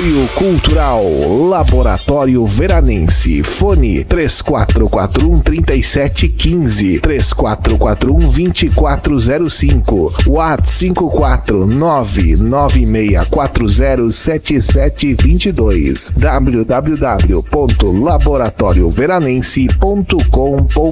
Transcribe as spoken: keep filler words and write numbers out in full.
Apoio Cultural Laboratório Veranense. Fone três quatro quatro um, três sete um cinco, três quatro quatro um, dois quatro zero cinco, WhatsApp cinco quatro nove nove seis quatro zero sete sete dois dois, w w w ponto laboratório veranense ponto com ponto br.